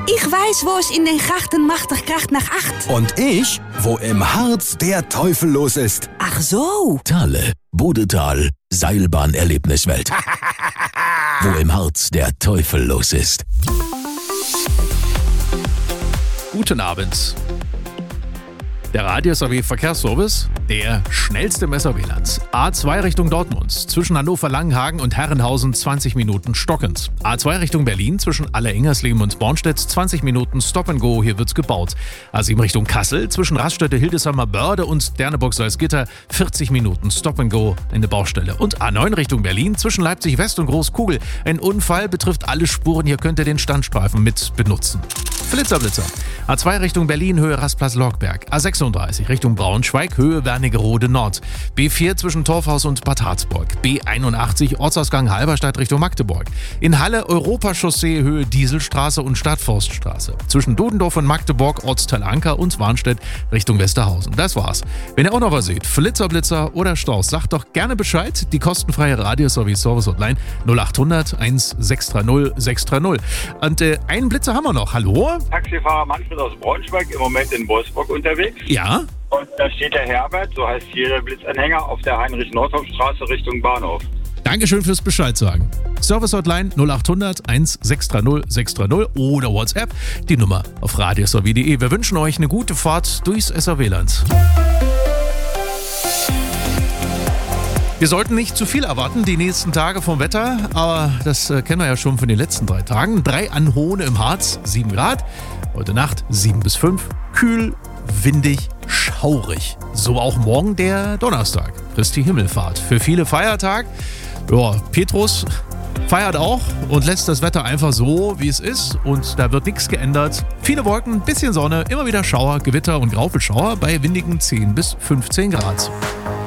Ich weiß, wo es in den Grachten machtig kracht nach 8. Und ich, wo im Harz der Teufel los ist. Ach so. Thale, Bodetal, Seilbahn-Erlebniswelt. Wo im Harz der Teufel los ist. Guten Abend. Der Radius-AW-Verkehrsservice, der schnellste im SAW-Land. A2 Richtung Dortmund, zwischen Hannover-Langenhagen und Herrenhausen 20 Minuten stockend. A2 Richtung Berlin, zwischen Aller-Ingersleben und Bornstedt 20 Minuten Stop and Go, hier wird's gebaut. A7 Richtung Kassel, zwischen Raststätte, Hildesheimer Börde und Dernebock-Salzgitter 40 Minuten Stop and Go, eine Baustelle. Und A9 Richtung Berlin, zwischen Leipzig-West und Großkugel. Ein Unfall betrifft alle Spuren, hier könnt ihr den Standstreifen mit benutzen. Blitzer. A2 Richtung Berlin, Höhe Rastplatz-Lorgberg. A36 Richtung Braunschweig, Höhe Wernigerode Nord. B4 zwischen Torfhaus und Bad Harzburg. B81 Ortsausgang Halberstadt Richtung Magdeburg. In Halle Europachaussee, Höhe Dieselstraße und Stadtforststraße. Zwischen Dodendorf und Magdeburg, Ortsteil Anker und Warnstedt Richtung Westerhausen. Das war's. Wenn ihr auch noch was seht, Blitzer oder Staus, sagt doch gerne Bescheid. Die kostenfreie Radio-Service-Hotline 0800 1630 630. Und einen Blitzer haben wir noch. Hallo? Taxifahrer Manfred aus Braunschweig, im Moment in Wolfsburg unterwegs. Ja? Und da steht der Herbert, so heißt hier der Blitzanhänger, auf der Heinrich-Nordhoff-Straße Richtung Bahnhof. Dankeschön fürs Bescheid sagen. Service-Hotline 0800 1630 630 oder WhatsApp, die Nummer auf radiosw.de. Wir wünschen euch eine gute Fahrt durchs SAW-Land. Wir sollten nicht zu viel erwarten, die nächsten Tage vom Wetter, aber das kennen wir ja schon von den letzten 3 Tagen. 3 an Hohne im Harz, 7 Grad. Heute Nacht 7 bis 5. Kühl, windig, schaurig. So auch morgen der Donnerstag, Christi Himmelfahrt. Für viele Feiertag. Ja, Petrus feiert auch und lässt das Wetter einfach so, wie es ist. Und da wird nichts geändert. Viele Wolken, bisschen Sonne, immer wieder Schauer, Gewitter und Graupelschauer bei windigen 10 bis 15 Grad.